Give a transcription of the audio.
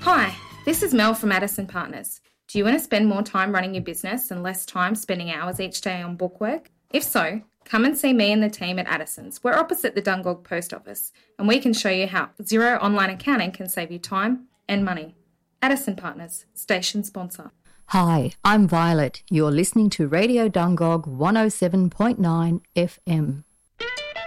Hi, this is Mel from Addison Partners. Do you want to spend more time running your business and less time spending hours each day on bookwork? If so, come and see me and the team at Addison's. We're opposite the Dungog Post Office, and we can show you how Xero online accounting can save you time and money. Addison Partners, station sponsor. Hi, I'm Violet. You're listening to Radio Dungog 107.9 FM.